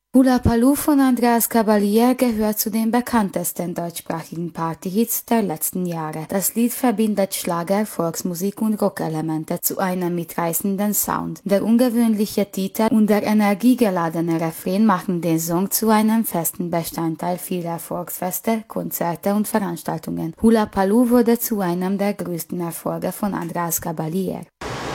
Hula Paloo von Andreas Gabalier gehört zu den bekanntesten deutschsprachigen Partyhits der letzten Jahre. Das Lied verbindet Schlager, Volksmusik und Rockelemente zu einem mitreißenden Sound. Der ungewöhnliche Titel und der energiegeladene Refrain machen den Song zu einem festen Bestandteil vieler Volksfeste, Konzerte und Veranstaltungen. Hula Paloo wurde zu einem der größten Erfolge von Andreas Gabalier.